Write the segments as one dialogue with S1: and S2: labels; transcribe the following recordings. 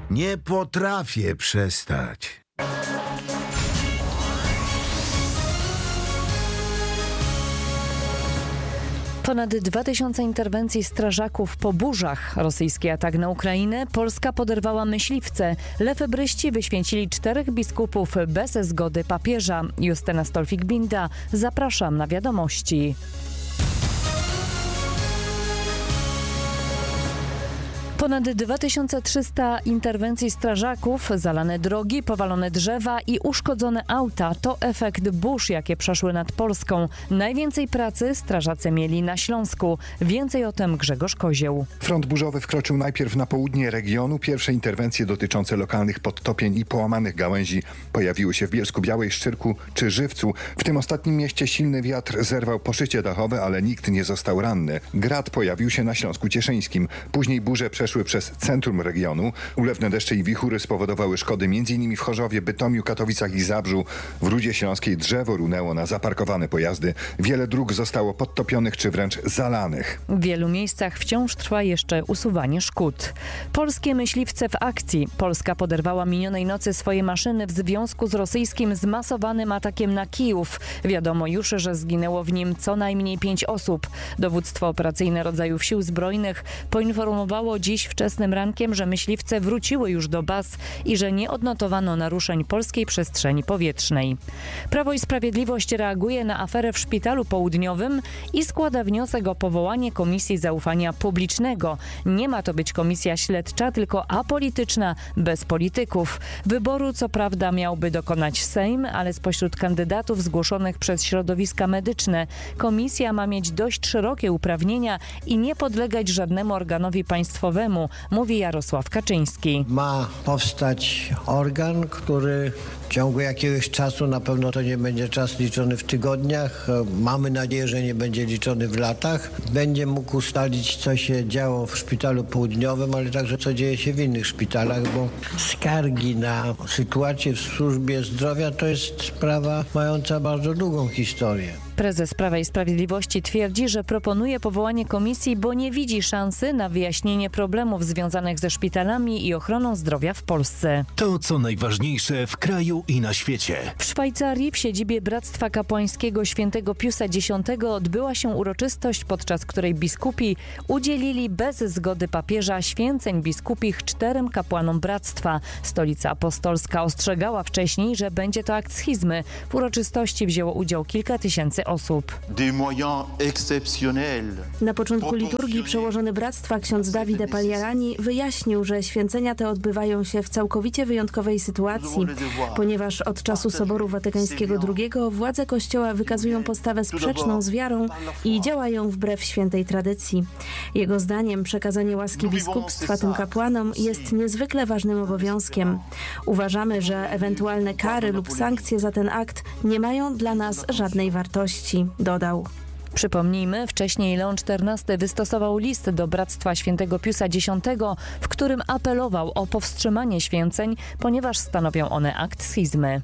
S1: Nie potrafię przestać.
S2: Ponad 2000 interwencji strażaków po burzach. Rosyjski atak na Ukrainę. Polska poderwała myśliwce. Lefebryści wyświęcili 4 biskupów bez zgody papieża. Justyna Stolfik-Binda. Zapraszam na wiadomości. Ponad 2300 interwencji strażaków, zalane drogi, powalone drzewa i uszkodzone auta to efekt burz, jakie przeszły nad Polską. Najwięcej pracy strażacy mieli na Śląsku. Więcej o tym Grzegorz Kozieł.
S3: Front burzowy wkroczył najpierw na południe regionu. Pierwsze interwencje dotyczące lokalnych podtopień i połamanych gałęzi pojawiły się w Bielsku-Białej, Szczyrku czy Żywcu. W tym ostatnim mieście silny wiatr zerwał poszycie dachowe, ale nikt nie został ranny. Grad pojawił się na Śląsku Cieszyńskim. Później burze przeszły przez centrum regionu. Ulewne deszcze i wichury spowodowały szkody m.in. w Chorzowie, Bytomiu, Katowicach i Zabrzu. W Rudzie Śląskiej drzewo runęło na zaparkowane pojazdy. Wiele dróg zostało podtopionych czy wręcz zalanych.
S2: W wielu miejscach wciąż trwa jeszcze usuwanie szkód. Polskie myśliwce w akcji. Polska poderwała minionej nocy swoje maszyny w związku z rosyjskim zmasowanym atakiem na Kijów. Wiadomo już, że zginęło w nim co najmniej 5 osób. Dowództwo operacyjne rodzajów sił zbrojnych poinformowało dziś wczesnym rankiem, że myśliwce wróciły już do baz i że nie odnotowano naruszeń polskiej przestrzeni powietrznej. Prawo i Sprawiedliwość reaguje na aferę w Szpitalu Południowym i składa wniosek o powołanie Komisji Zaufania Publicznego. Nie ma to być komisja śledcza, tylko apolityczna, bez polityków. Wyboru co prawda miałby dokonać Sejm, ale spośród kandydatów zgłoszonych przez środowiska medyczne komisja ma mieć dość szerokie uprawnienia i nie podlegać żadnemu organowi państwowemu, mówi Jarosław Kaczyński.
S4: Ma powstać organ, który w ciągu jakiegoś czasu, na pewno to nie będzie czas liczony w tygodniach, mamy nadzieję, że nie będzie liczony w latach, będzie mógł ustalić, co się działo w Szpitalu Południowym, ale także co dzieje się w innych szpitalach, bo skargi na sytuację w służbie zdrowia to jest sprawa mająca bardzo długą historię.
S2: Prezes Prawa i Sprawiedliwości twierdzi, że proponuje powołanie komisji, bo nie widzi szansy na wyjaśnienie problemów związanych ze szpitalami i ochroną zdrowia w Polsce.
S5: To, co najważniejsze w kraju i na świecie.
S2: W Szwajcarii w siedzibie Bractwa Kapłańskiego Świętego Piusa X odbyła się uroczystość, podczas której biskupi udzielili bez zgody papieża święceń biskupich 4 kapłanom bractwa. Stolica Apostolska ostrzegała wcześniej, że będzie to akt schizmy. W uroczystości wzięło udział kilka tysięcy osób.
S6: Na początku liturgii przełożony Bractwa ksiądz Davide Pagliarani wyjaśnił, że święcenia te odbywają się w całkowicie wyjątkowej sytuacji, ponieważ od czasu Soboru Watykańskiego II władze Kościoła wykazują postawę sprzeczną z wiarą i działają wbrew świętej tradycji. Jego zdaniem przekazanie łaski biskupstwa tym kapłanom jest niezwykle ważnym obowiązkiem. Uważamy, że ewentualne kary lub sankcje za ten akt nie mają dla nas żadnej wartości, dodał.
S2: Przypomnijmy, wcześniej Leon XIV wystosował list do Bractwa Świętego Piusa X, w którym apelował o powstrzymanie święceń, ponieważ stanowią one akt schizmy.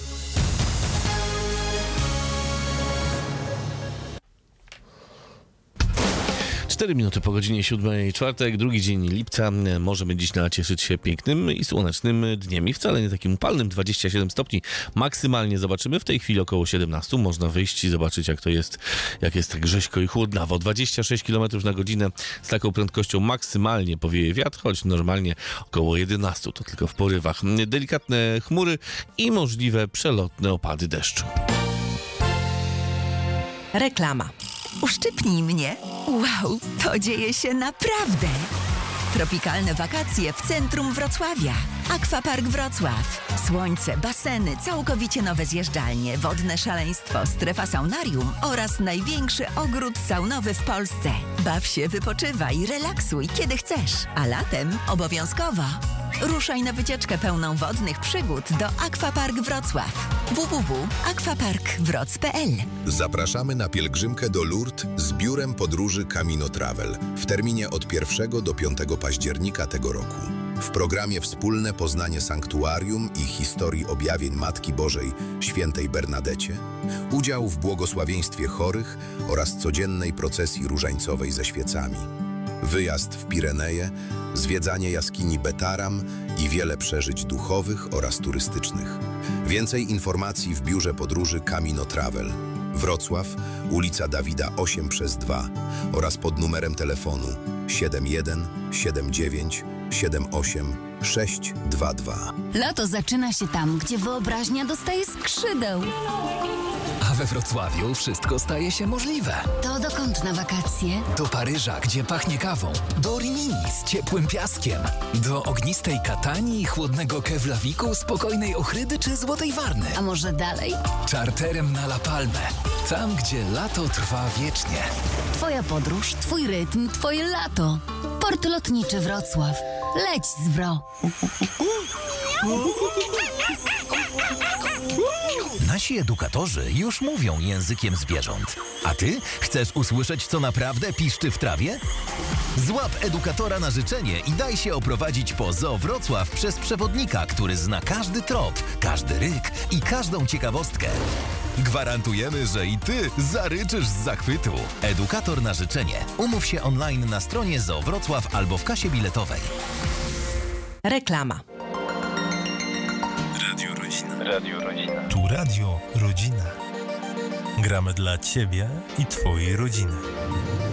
S7: Cztery minuty po godzinie 7, czwartek, drugi dzień lipca. Możemy dziś nacieszyć się pięknym i słonecznym dniem i wcale nie takim upalnym, 27 stopni maksymalnie. Zobaczymy w tej chwili około 17. Można wyjść i zobaczyć, jak jest tak rzeźko i chłodnawo. 26 km na godzinę z taką prędkością maksymalnie powieje wiatr, choć normalnie około 11, to tylko w porywach. Delikatne chmury i możliwe przelotne opady deszczu.
S8: Reklama. Uszczypnij mnie. Wow, to dzieje się naprawdę. Tropikalne wakacje w centrum Wrocławia. Aquapark Wrocław. Słońce, baseny, całkowicie nowe zjeżdżalnie, wodne szaleństwo, strefa saunarium oraz największy ogród saunowy w Polsce. Baw się, wypoczywaj, relaksuj kiedy chcesz. A latem obowiązkowo ruszaj na wycieczkę pełną wodnych przygód do Aquapark Wrocław. www.aquaparkwroc.pl.
S9: Zapraszamy na pielgrzymkę do Lourdes z biurem podróży Camino Travel w terminie od 1 do 5 października tego roku. W programie wspólne poznanie sanktuarium i historii objawień Matki Bożej Świętej Bernadecie, udział w błogosławieństwie chorych oraz codziennej procesji różańcowej ze świecami, wyjazd w Pireneje, zwiedzanie jaskini Betaram i wiele przeżyć duchowych oraz turystycznych. Więcej informacji w biurze podróży Camino Travel. Wrocław, ulica Dawida 8/2 oraz pod numerem telefonu 71 79 78 622.
S10: Lato zaczyna się tam, gdzie wyobraźnia dostaje skrzydeł.
S11: A we Wrocławiu wszystko staje się możliwe.
S10: To dokąd na wakacje?
S11: Do Paryża, gdzie pachnie kawą. Do Rimini z ciepłym piaskiem. Do ognistej Katanii, chłodnego Keflaviku, spokojnej Ochrydy czy Złotej Warny.
S10: A może dalej?
S11: Czarterem na La Palmę. Tam, gdzie lato trwa wiecznie.
S10: Twoja podróż, twój rytm, twoje lato. Port Lotniczy Wrocław. Leć z Wro.
S12: Nasi edukatorzy już mówią językiem zwierząt. A ty chcesz usłyszeć, co naprawdę piszczy w trawie? Złap edukatora na życzenie i daj się oprowadzić po Zoo Wrocław przez przewodnika, który zna każdy trop, każdy ryk i każdą ciekawostkę. Gwarantujemy, że i ty zaryczysz z zachwytu. Edukator na życzenie. Umów się online na stronie Zoo Wrocław albo w kasie biletowej.
S13: Reklama.
S14: Radio Rodzina. Radio Rodzina. Tu Radio Rodzina. Gramy dla ciebie i twojej rodziny.